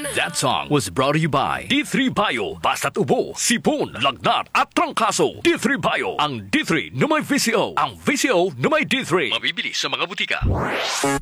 That song was brought to you by D3 Bio. Basta't ubo, sipon, lagnat at trangkaso. D3 Bio. Ang D3 na may VCO. Ang VCO na may D3. Mabibili sa mga butika.